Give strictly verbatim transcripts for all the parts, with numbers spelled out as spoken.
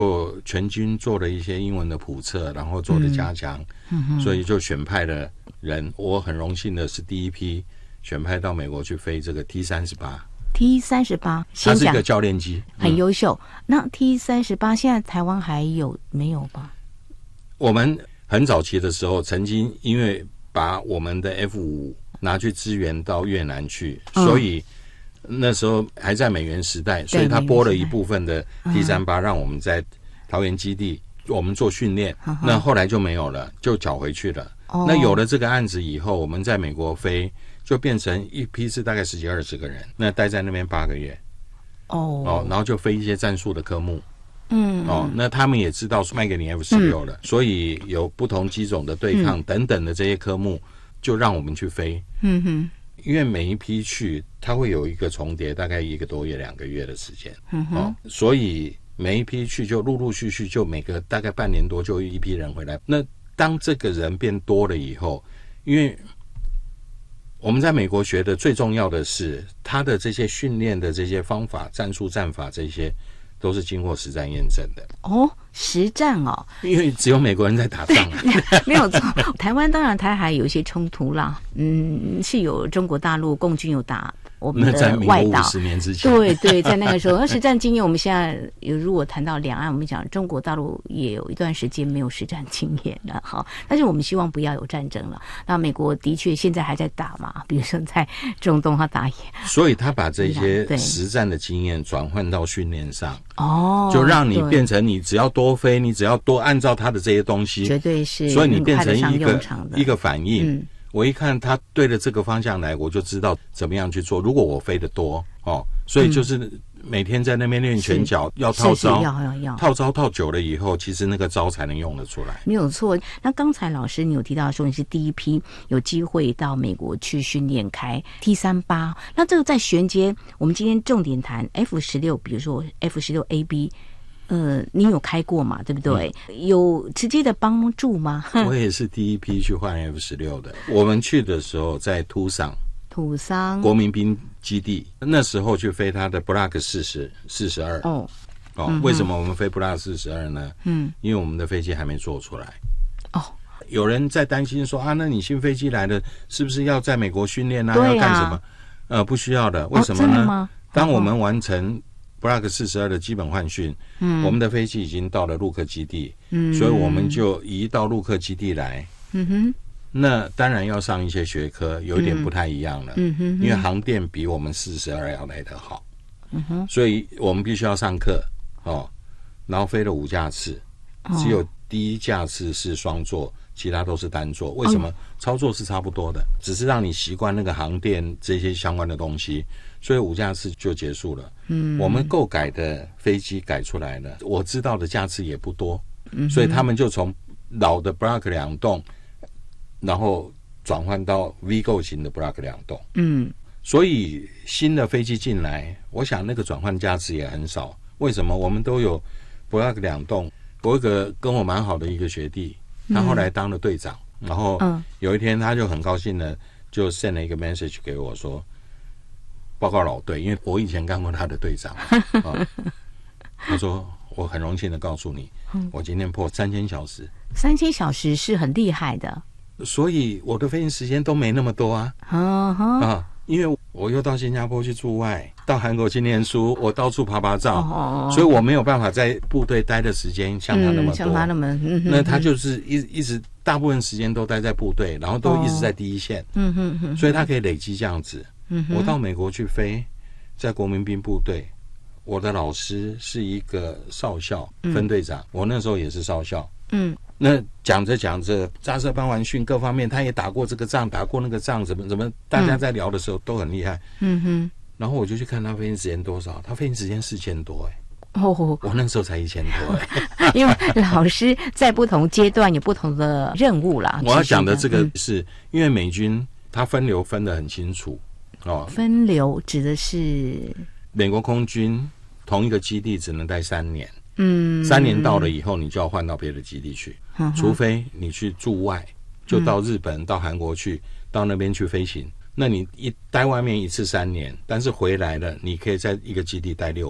我全军做了一些英文的普测，然后做了加强，嗯、所以就选派了人。我很荣幸的是第一批选派到美国去飞这个 T 三十八。 T 三十八， 它是一个教练机， 很优秀。嗯、那 T 三十八现在台湾还有没有吧？ 我们很早期的时候，曾经因为把我们的 F 五拿去支援到越南去，嗯、所以那时候还在美元时代，所以他拨了一部分的 T 三十八，让我们在桃园基地我们做训练。嗯、那后来就没有了，就缴回去了。哦、那有了这个案子以后，我们在美国飞。就变成一批是大概十几二十个人，那待在那边八个月，哦哦，然后就飞一些战术的科目，嗯，哦，那他们也知道卖给你 F 十六 了，嗯、所以有不同机种的对抗等等的这些科目，就让我们去飞，嗯哼，因为每一批去，它会有一个重叠，大概一个多月、两个月的时间，嗯哼，哦，所以每一批去就陆陆续续，就每个大概半年多就一批人回来。那当这个人变多了以后，因为我们在美国学的最重要的是他的这些训练的这些方法、战术、战法，这些都是经过实战验证的。 哦，实战哦， 因为只有美国人在打仗， 没有错。台湾当然台海有一些冲突啦，嗯，是有中国大陆共军有打我们的外岛。那在民国五十年之前，对对，在那个时候，那实战经验，我们现在有如果谈到两岸，我们讲中国大陆也有一段时间没有实战经验了哈，但是我们希望不要有战争了。那美国的确现在还在打嘛，比如说在中东他打野， 所以他把这些实战的经验转换到训练上，哦，就让你变成你只要多飞，你只要多按照他的这些东西， 绝对是， 所以你变成一个一个反应。嗯，我一看他对着这个方向来，我就知道怎么样去做。如果我飞得多哦，所以就是每天在那边练拳脚，嗯、要套招， 要要要套招套久了以后，其实那个招才能用得出来。 没有错。那刚才老师你有提到说你是第一批有机会到美国去训练开 T 三十八，那这个在衔接我们今天重点谈 F 十六，比如说 F 十六 A B。呃，你有开过嘛？对不对？嗯、有直接的帮助吗？ 我也是第一批去换 F 十六 的。我们去的时候在土桑， 土桑国民兵基地，那时候去飞他的 Block 四十、四十二。哦哦，嗯、为什么我们飞 Block 四十二呢？嗯，因为我们的飞机还没做出来。哦，有人在担心说啊，那你新飞机来了，是不是要在美国训练啊？要干什么？呃，不需要的。为什么呢？哦、当我们完成Block 四十二的基本换训，嗯，我们的飞机已经到了陆客基地，嗯，所以我们就移到陆客基地来，嗯哼，那当然要上一些学科，有一点不太一样了，嗯哼，因为航电比我们四十二要来得好，嗯哼，所以我们必须要上课哦，然后飞了五架次，只有第一架次是双座，其他都是单座。为什么？操作是差不多的，只是让你习惯那个航电这些相关的东西。所以五架次就结束了。嗯，我们购改的飞机改出来了，我知道的架次也不多，嗯，所以他们就从老的 Block 两栋，然后转换到 V 构型的 Block 两栋。嗯，所以新的飞机进来，我想那个转换架次也很少。为什么？我们都有 Block 两栋。我有一个跟我蛮好的一个学弟，他后来当了队长，嗯、然后有一天他就很高兴的就 send 了一个 message 给我说。报告老队，因为我以前干过他的队长、哦、他说我很荣幸的告诉你、嗯、我今天破三千小时。 三千小时是很厉害的， 所以我的飞行时间都没那么多啊、uh huh. 啊，因为我又到新加坡去驻外，到韩国去念书，我到处拍拍照、oh. 所以我没有办法在部队待的时间像他那么多、嗯、 像他那么、嗯、 那他就是一一直大部分时间都待在部队，然后都一直在第一线、oh. 所以他可以累积这样子。我到美国去飞，在国民兵部队，我的老师是一个少校分队长、嗯、我那时候也是少校。嗯，那讲着讲着扎设班完训各方面，他也打过这个仗打过那个仗，怎么怎么大家在聊的时候都很厉害。嗯哼，然后我就去看他飞行时间多少，他飞行时间四千多哎、欸。哦，我那时候才一千多哎、 欸。因为老师在不同阶段有不同的任务啦。 我要讲的这个是、嗯、因为美军他分流分得很清楚。 哦，分流指的是美国空军同一个基地只能待三年，嗯，三年到了以后，你就要换到别的基地去，嗯、除非你去驻外，就到日本、嗯、到韩国去，到那边去飞行。那你一待外面一次三年，但是回来了，你可以在一个基地待六年。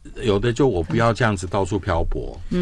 有的就我不要这样子到处漂泊。